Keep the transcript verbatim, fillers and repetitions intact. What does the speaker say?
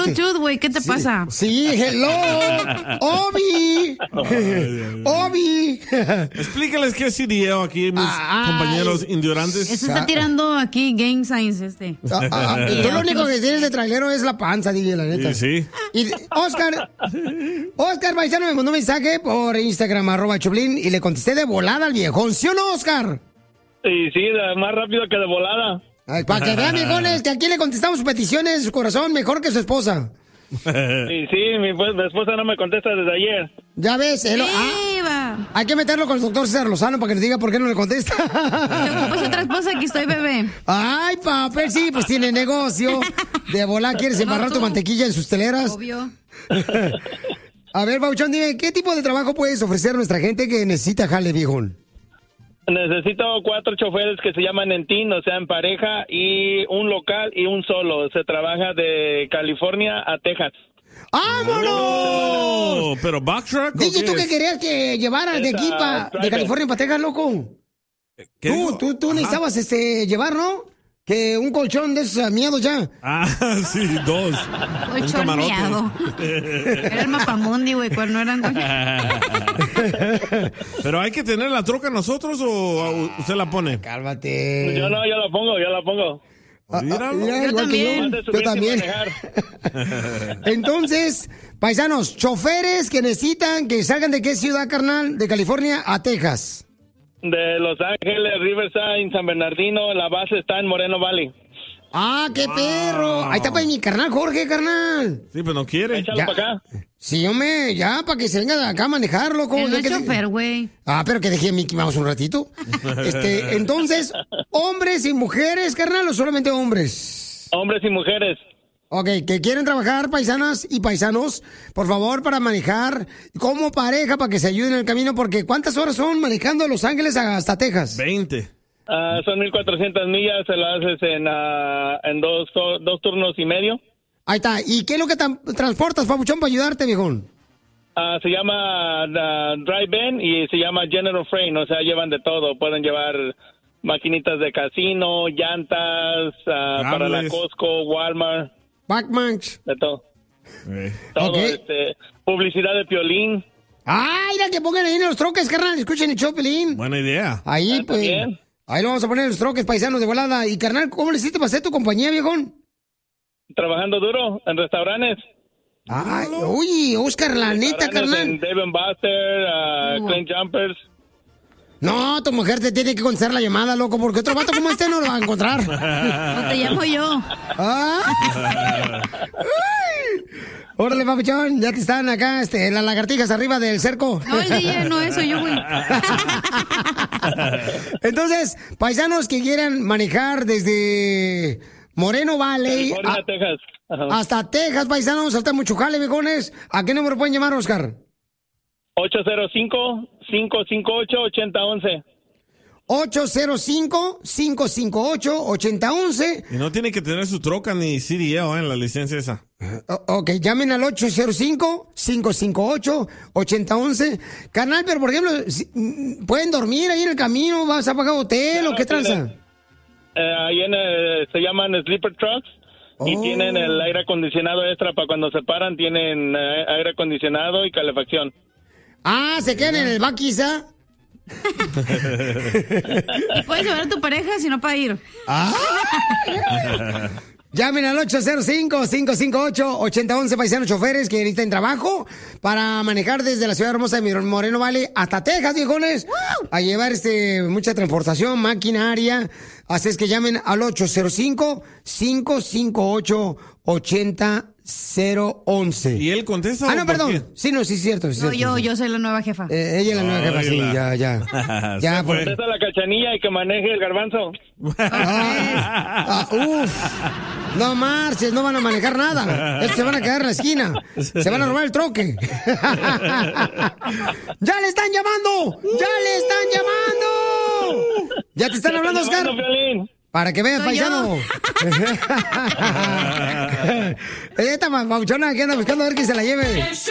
Bluetooth, güey, ¿qué te sí, pasa? Sí, hello, Obi, Obi. Explícales qué es C D L aquí, mis Ay. compañeros indiorantes. Eso está tirando aquí gang signs este. Ah, ah, y tú lo único que tienes de trailero es la panza, D J, la neta. Sí, sí. Y Oscar, Oscar Paisano me mandó un mensaje por Instagram, arroba Choplin, y le contesté de volada al viejón. ¿Sí o no, Oscar? Sí, sí, de- más rápido que de volada. Ay, para que vean, viejones, que aquí le contestamos sus peticiones, su corazón, mejor que su esposa. Sí, sí, mi, pues, mi esposa no me contesta desde ayer. Ya ves, él- ah, hay que meterlo con el doctor César Lozano para que nos diga por qué no le contesta. Te ocupas otra esposa, aquí estoy, bebé. Ay, papel, sí, pues tiene negocio. De volar, ¿quieres embarrar tu mantequilla en sus teleras? Obvio. A ver, Bauchón, dime, ¿qué tipo de trabajo puedes ofrecer a nuestra gente que necesita jale, viejón? Necesito cuatro choferes que se llaman en team, o sea, en pareja, y un local y un solo. Se trabaja de California a Texas. ¡Vámonos! Oh, pero back truck. D J, ¿o ¿tú qué qué es? querías que llevaras de Es, aquí uh, pa, de driver. California para Texas, loco? ¿Qué Tú, dijo? tú, tú Ajá. necesitabas este, llevar, ¿no? Que un colchón de esos miedos ya. Ah, sí, dos. Un Colchón camarote. miado. Era el mapamundi, güey, cuando no eran güey. Pero hay que tener la troca nosotros o usted la pone. Cálmate. Yo no, yo la pongo, yo la pongo. Míralo. Mira, Yo igual que también. yo. Antes de Yo subirte y también. manejar. Entonces, paisanos, choferes que necesitan que salgan de qué ciudad, carnal, de California a Texas. De Los Ángeles, Riverside, San Bernardino, la base está en Moreno Valley. ¡Ah, qué perro! Ahí está pues mi carnal Jorge, carnal. Sí, pero no quiere. Échalo Ya. para acá. Sí, hombre, ya, para que se venga acá a manejar, loco. Él no Ya es que- chofer, güey. Ah, pero que dejé a Mickey Mouse un ratito. Este, entonces, ¿hombres y mujeres, carnal, o solamente hombres? Hombres y mujeres. Ok, que quieren trabajar, paisanas y paisanos, por favor, para manejar como pareja, para que se ayuden en el camino, porque ¿cuántas horas son manejando de Los Ángeles hasta Texas? veinte. Ah, son mil cuatrocientas millas, se lo haces en, ah, en dos, dos turnos y medio. Ahí está. ¿Y qué es lo que tan- transportas, papuchón, para ayudarte, viejón? Ah, se llama ah, Drive-In y se llama General Freight, o sea, llevan de todo. Pueden llevar maquinitas de casino, llantas, ah, para la Cables. Costco, Walmart, Backmanch. de todo. Eh. Todo, Ok. este, publicidad de Piolín. ¡Ay, mira que pongan ahí en los troques, carnal! Escuchen el Chopelín. Buena idea. Ahí, Ah, pues. también. Ahí lo vamos a poner en los troques, paisanos de volada. Y, carnal, ¿cómo le hiciste para hacer tu compañía, viejón? Trabajando duro en restaurantes. Ay, uy, Oscar, la neta, Restaurantes carnal. en Dave and Buster, ah, Clean Jumpers. No, tu mujer te tiene que contestar la llamada, loco, porque otro vato como este no lo va a encontrar. O te llamo yo. Ah. Ay. Órale, papuchón, ya te están acá, este, las lagartijas arriba del cerco. No, el D J no es, soy yo, güey. Entonces, paisanos que quieran manejar desde Moreno Valley California, a- Texas. Ajá. hasta Texas, paisanos, hasta mucho jale, viejones, ¿a qué número pueden llamar, Oscar? ocho cero cinco, cinco cinco ocho, ocho cero uno uno. ocho cero cinco, cinco cinco ocho, ocho cero uno uno. Y no tiene que tener su troca ni C D L eh, en la licencia esa. O- ok, llamen al ocho cero cinco, cinco cinco ocho, ocho cero uno uno. Carnal, pero por ejemplo, si- mm, ¿pueden dormir ahí en el camino? ¿Vas a pagar hotel o qué Claro, tranza? tiene- Eh, ahí en el- se llaman sleeper trucks y Oh. tienen el aire acondicionado extra para cuando se paran, tienen eh, aire acondicionado y calefacción. Ah, se quedan en el back quizá. Y puedes llevar a tu pareja si no para ir. Ah. Llamen al ocho cero cinco, cinco cinco ocho, ocho cero uno uno, paisanos choferes que necesitan trabajo para manejar desde la ciudad hermosa de Moreno Valley hasta Texas, viejones, a llevar este mucha transportación, maquinaria. Así es que llamen al ocho cero cinco, cinco cinco ocho, ocho cero uno uno. ¿Y él contesta? Ah, o no, por perdón. Sí, no, sí, es cierto. Sí, es No, cierto, yo, sí. yo soy la nueva jefa. Eh, ella es la nueva jefa, sí, Oíla. ya, ya. qué? Ya, Se por- fue. Esa es la cachanilla y que maneje el garbanzo. Ah, uf. No marches, no van a manejar nada. Estos se van a quedar en la esquina. Se van a robar el troque. ¡Ya le están llamando! ¡Ya le están llamando! ¿Ya te están hablando, Oscar? Llamando, Piolín. Para que veas, Soy paisano. Esta ma- mauchona que anda buscando a ver quién se la lleve.